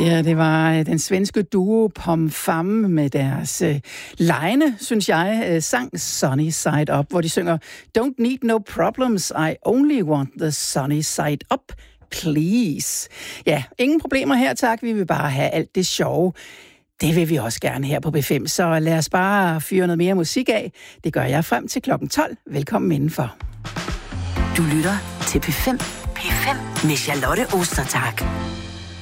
Det her, det var den svenske duo Pom Fam med deres line, synes jeg, sang Sunny Side Up, hvor de synger Don't need no problems, I only want the sunny side up, please. Ja, ingen problemer her, tak. Vi vil bare have alt det sjove. Det vil vi også gerne her på B5, så lad os bare fyre noget mere musik af. Det gør jeg frem til klokken 12. Velkommen indenfor. Du lytter til P5. P5 med Charlotte Ostertag.